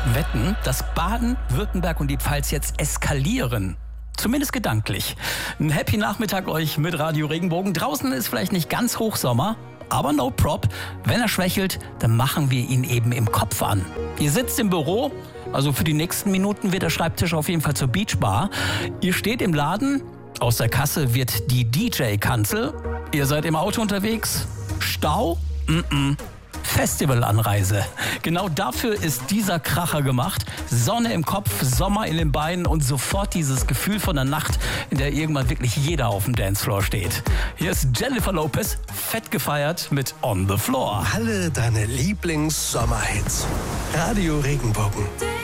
wetten, dass Baden-Württemberg und die Pfalz jetzt eskalieren. Zumindest gedanklich. Ein happy Nachmittag euch mit Radio Regenbogen. Draußen ist vielleicht nicht ganz Hochsommer, aber no prop. Wenn er schwächelt, dann machen wir ihn eben im Kopf an. Ihr sitzt im Büro, also für die nächsten Minuten wird der Schreibtisch auf jeden Fall zur Beachbar. Ihr steht im Laden, aus der Kasse wird die DJ-Kanzel. Ihr seid im Auto unterwegs. Stau? Festivalanreise. Genau dafür ist dieser Kracher gemacht. Sonne im Kopf, Sommer in den Beinen und sofort dieses Gefühl von der Nacht, in der irgendwann wirklich jeder auf dem Dancefloor steht. Hier ist Jennifer Lopez, fett gefeiert mit On the Floor. Alle deine Lieblings-Sommerhits. Radio Regenbogen.